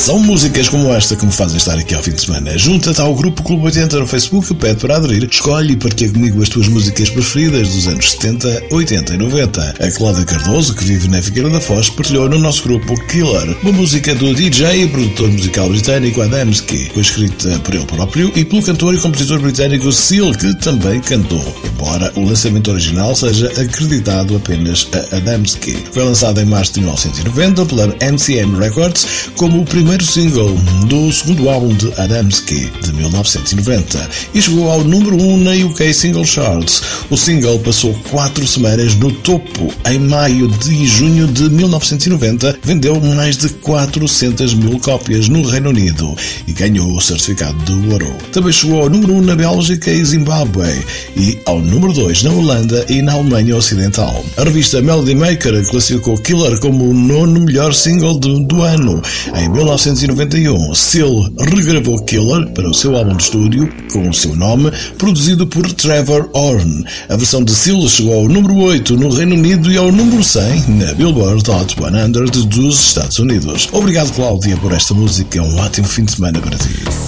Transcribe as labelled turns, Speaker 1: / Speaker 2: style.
Speaker 1: São músicas como esta que me fazem estar aqui ao fim de semana. Junta-te ao grupo Clube 80 no Facebook, pede para aderir, escolhe e partilha comigo as tuas músicas preferidas dos anos 70, 80 e 90. A Cláudia Cardoso, que vive na Figueira da Foz, partilhou no nosso grupo Killer, uma música do DJ e produtor musical britânico Adamski, foi escrita por ele próprio e pelo cantor e compositor britânico Seal, que também cantou, embora o lançamento original seja acreditado apenas a Adamski. Foi lançado em março de 1990 pela MCM Records como o primeiro single do segundo álbum de Adamski, de 1990, e chegou ao número 1 na UK Single Charts. O single passou 4 semanas no topo. Em maio e junho de 1990 vendeu mais de 400 mil cópias no Reino Unido e ganhou o certificado de ouro. Também chegou ao número 1 na Bélgica e Zimbábue e ao número 2 na Holanda e na Alemanha Ocidental. A revista Melody Maker classificou Killer como o 9º melhor single do ano. Em 1991, Seal regravou Killer para o seu álbum de estúdio com o seu nome, produzido por Trevor Horn. A versão de Seal chegou ao número 8 no Reino Unido e ao número 100 na Billboard Hot 100 dos Estados Unidos. Obrigado, Cláudia, por esta música. Um ótimo fim de semana para ti.